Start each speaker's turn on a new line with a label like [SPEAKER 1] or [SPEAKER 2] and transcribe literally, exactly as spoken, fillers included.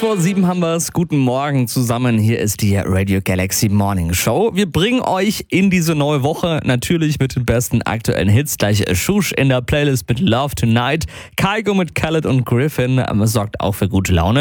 [SPEAKER 1] vor sieben haben wir es. Guten Morgen zusammen. Hier ist die Radio Galaxy Morning Show. Wir bringen euch in diese neue Woche natürlich mit den besten aktuellen Hits. Gleich Shush in der Playlist mit Love Tonight. Kygo mit Khaled und Griffin sorgt auch für gute Laune.